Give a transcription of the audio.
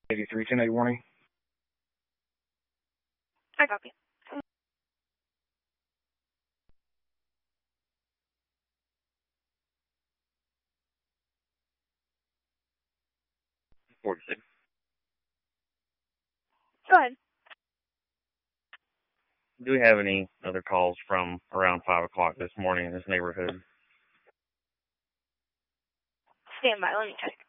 83 10 warning. I copy. 46. Go ahead. Do we have any other calls from around 5 o'clock this morning in this neighborhood? Stand by. Let me check.